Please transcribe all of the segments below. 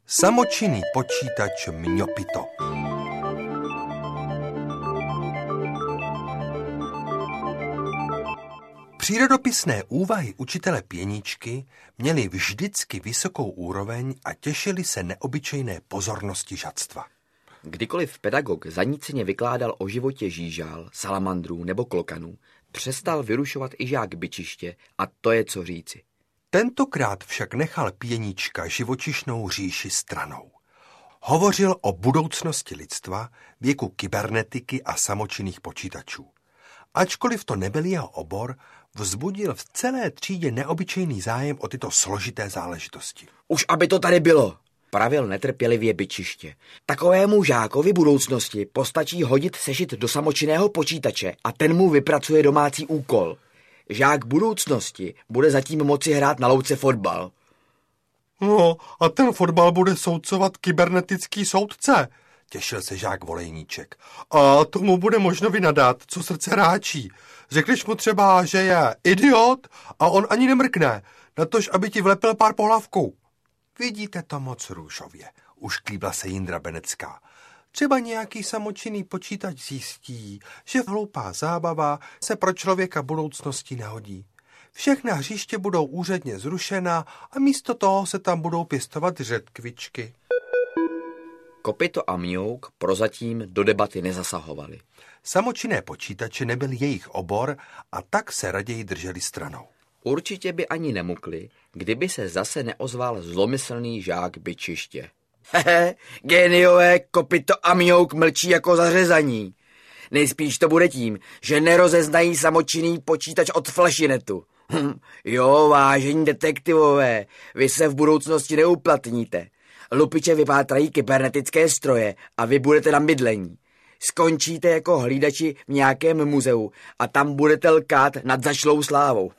Samočinný počítač Mňopito. Přírodopisné úvahy učitele Pěničky měly vždycky vysokou úroveň a těšily se neobyčejné pozornosti žadstva. Kdykoliv pedagog zaníceně vykládal o životě žížál, salamandrů nebo klokanů, přestal vyrušovat i žák Byčiště a to je co říci. Tentokrát však nechal Pěnička živočišnou říši stranou. Hovořil o budoucnosti lidstva, věku kybernetiky a samočinných počítačů. Ačkoliv to nebyl jeho obor, vzbudil v celé třídě neobyčejný zájem o tyto složité záležitosti. Už aby to tady bylo, pravil netrpělivě Byčiště. Takovému žákovi budoucnosti postačí hodit sešit do samočinného počítače a ten mu vypracuje domácí úkol. Žák budoucnosti bude zatím moci hrát na louce fotbal. No, a ten fotbal bude soudcovat kybernetický soudce, těšil se žák Volejníček. A tomu bude možno vynadat, co srdce ráčí. Řekneš mu třeba, že je idiot a on ani nemrkne, natož aby ti vlepil pár pohlavků. Vidíte to moc růžově, ušklíbla se Jindra Benecká. Třeba nějaký samočinný počítač zjistí, že hloupá zábava se pro člověka budoucnosti nehodí. Všechna hřiště budou úředně zrušena a místo toho se tam budou pěstovat řetkvičky. Kopyto a Mňouk prozatím do debaty nezasahovali. Samočinné počítače nebyl jejich obor a tak se raději drželi stranou. Určitě by ani nemukli, kdyby se zase neozval zlomyslný žák Byčiště. Hehe, géniové, Kopyto a Mňouk mlčí jako zařezaní. Nejspíš to bude tím, že nerozeznají samočinný počítač od flašinetu. Jo, vážení detektivové, vy se v budoucnosti neuplatníte. Lupiče vypátrají kybernetické stroje a vy budete na bydlení. Skončíte jako hlídači v nějakém muzeu a tam budete lkát nad zašlou slávou.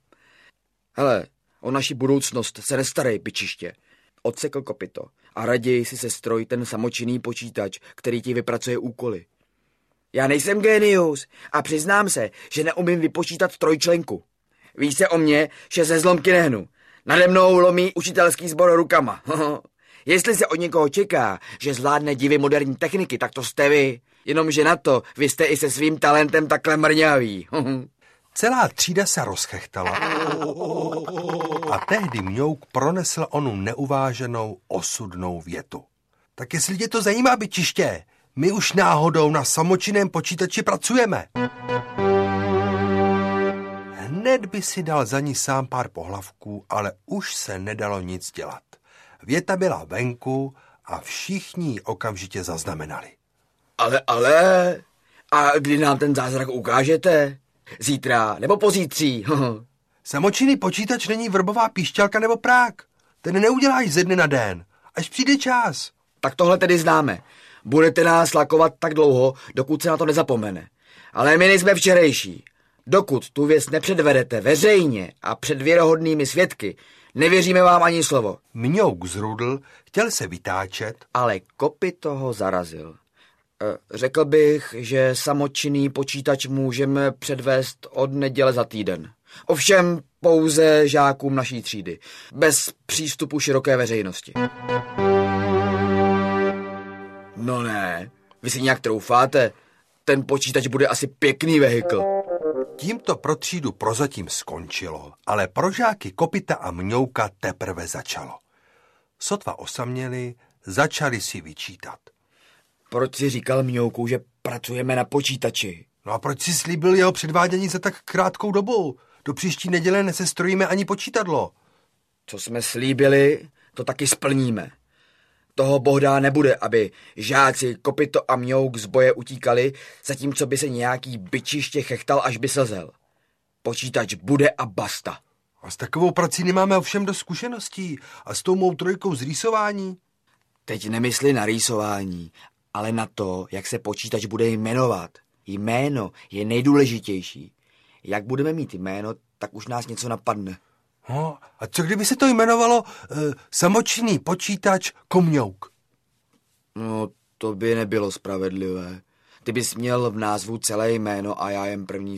Hele, o naši budoucnost se nestarej, Byčiště, odsekl Kopyto a raději si se stroj ten samočinný počítač, který ti vypracuje úkoly. Já nejsem génius a přiznám se, že neumím vypočítat trojčlenku. Víš se o mně, že ze zlomky nehnu. Nade mnou lomí učitelský sbor rukama. Jestli se od někoho čeká, že zvládne divy moderní techniky, tak to jste vy. Jenomže na to vy jste i se svým talentem takhle mrňaví. Celá třída se rozchechtala a tehdy Mňouk pronesl onu neuváženou osudnou větu. Tak jestli tě to zajímá, Byčiště, my už náhodou na samočinném počítači pracujeme. Hned by si dal za ní sám pár pohlavků, ale už se nedalo nic dělat. Věta byla venku a všichni ji okamžitě zaznamenali. Ale, a kdy nám ten zázrak ukážete? Zítra nebo pozítří? Samočinný počítač není vrbová píšťalka nebo prák. Ten neuděláš ze dne na den, až přijde čas. Tak tohle tedy známe. Budete nás lakovat tak dlouho, dokud se na to nezapomene. Ale my nejsme včerejší. Dokud tu věc nepředvedete veřejně a před věrohodnými svědky, nevěříme vám ani slovo. Mňouk zrudl, chtěl se vytáčet, ale Kopyto ho zarazil. Řekl bych, že samočinný počítač můžeme předvést od neděle za týden. Ovšem pouze žákům naší třídy, bez přístupu široké veřejnosti. No ne, vy si nějak troufáte, ten počítač bude asi pěkný vehikl. Tímto pro třídu prozatím skončilo, ale pro žáky Kopyta a Mňouka teprve začalo. Sotva osaměli, začali si vyčítat. Proč si říkal Mňouku, že pracujeme na počítači? No a proč si slíbil jeho předvádění za tak krátkou dobu? Do příští neděle nesestrojíme ani počítadlo. Co jsme slíbili, to taky splníme. Toho bohdá nebude, aby žáci Kopyto a Mňouk z boje utíkali, zatímco by se nějaký Byčiště chechtal, až by slzel. Počítač bude a basta. A s takovou prací nemáme ovšem dost zkušeností. A s tou mou trojkou z rýsování? Teď nemysli na rýsování, ale na to, jak se počítač bude jmenovat. Jméno je nejdůležitější. Jak budeme mít jméno, tak už nás něco napadne. No, a co kdyby se to jmenovalo samočinný počítač Komňouk? No, to by nebylo spravedlivé. Ty bys měl v názvu celé jméno a já jen první